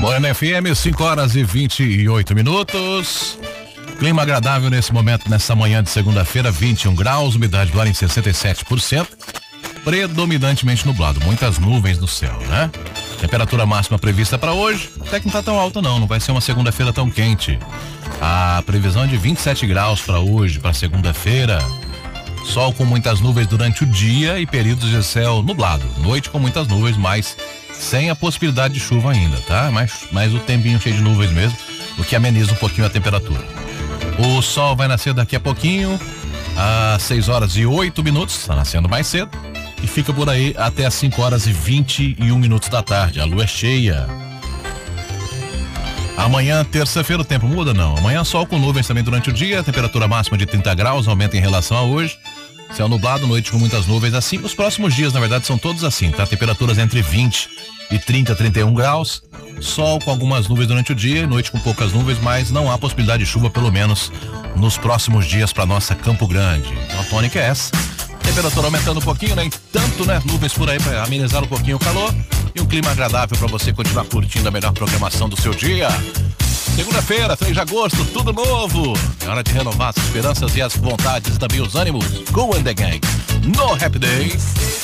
Morena FM, 5h28. Clima agradável nesse momento, nessa manhã de segunda-feira, 21 graus, umidade do ar em 67%, predominantemente nublado, muitas nuvens no céu, né? Temperatura máxima prevista para hoje, até que não tá tão alta não vai ser uma segunda-feira tão quente. A previsão é de 27 graus para hoje, para segunda-feira. Sol com muitas nuvens durante o dia e períodos de céu nublado. Noite com muitas nuvens, mas sem a possibilidade de chuva ainda, tá? Mas o tempinho cheio de nuvens mesmo, o que ameniza um pouquinho a temperatura. O sol vai nascer daqui a pouquinho, às 6h08, tá nascendo mais cedo, e fica por aí até às 5h21 da tarde. A lua é cheia. Amanhã, terça-feira, o tempo muda? Não. Amanhã, sol com nuvens também durante o dia, temperatura máxima de 30 graus, aumenta em relação a hoje. Céu nublado, noite com muitas nuvens, assim. Os próximos dias, na verdade, são todos assim, tá? Temperaturas entre 20 e 30, 31 graus. Sol com algumas nuvens durante o dia, noite com poucas nuvens, mas não há possibilidade de chuva, pelo menos nos próximos dias, para nossa Campo Grande. Então a tônica é essa. Temperatura aumentando um pouquinho, nem tanto, né? Nuvens por aí para amenizar um pouquinho o calor e um clima agradável para você continuar curtindo a melhor programação do seu dia. Segunda-feira, 3 de agosto, tudo novo. É hora de renovar as esperanças e as vontades e também os ânimos. Go and the Gang no Happy Days.